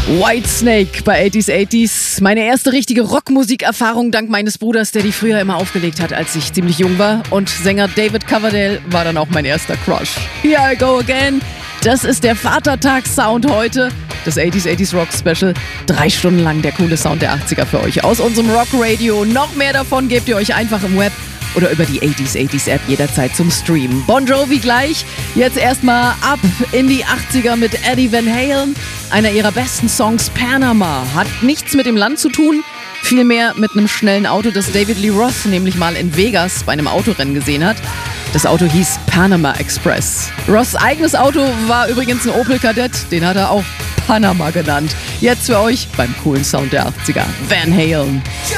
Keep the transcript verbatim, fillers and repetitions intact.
Whitesnake bei achtziger achtziger. Meine erste richtige Rockmusikerfahrung dank meines Bruders, der die früher immer aufgelegt hat, als ich ziemlich jung war. Und Sänger David Coverdale war dann auch mein erster Crush. Here I go again. Das ist der Vatertags-Sound heute. Das achtziger achtziger Rock Special. Drei Stunden lang der coole Sound der achtziger für euch aus unserem Rock-Radio. Noch mehr davon gebt ihr euch einfach im Web oder über die achtziger achtziger App jederzeit zum Streamen. Bon Jovi gleich. Jetzt erstmal ab in die achtziger mit Eddie Van Halen. Einer ihrer besten Songs, Panama, hat nichts mit dem Land zu tun, vielmehr mit einem schnellen Auto, das David Lee Roth nämlich mal in Vegas bei einem Autorennen gesehen hat. Das Auto hieß Panama Express. Roths eigenes Auto war übrigens ein Opel Kadett, den hat er auch Panama genannt. Jetzt für euch beim coolen Sound der achtziger, Van Halen.